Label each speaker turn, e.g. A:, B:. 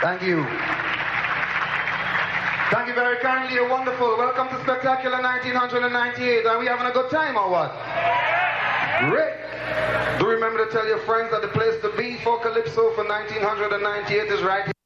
A: Thank you. Thank you very kindly. You're wonderful. Welcome to Spectacular 1998. Are we having a good time or what? Great. Do remember to tell your friends that the place to be for Calypso for 1998 is right here.